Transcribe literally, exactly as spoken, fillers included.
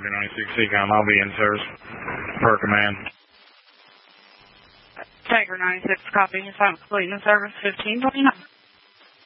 Tiger ninety-six Seacom, I'll be in service per command. Tiger ninety-six, copy. Assignment complete in service fifteen twenty-nine.